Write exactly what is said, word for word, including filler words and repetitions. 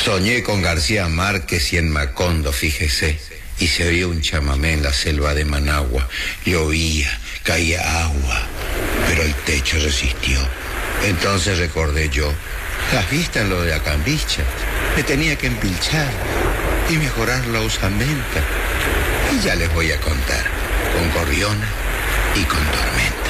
Soñé con García Márquez y en Macondo, fíjese, y se oía un chamamé en la selva de Managua. Llovía, caía agua, pero el techo resistió. Entonces recordé yo, las vistas en lo de la cambicha, me tenía que empilchar y mejorar la usamenta. Y ya les voy a contar, con gorriona y con tormenta.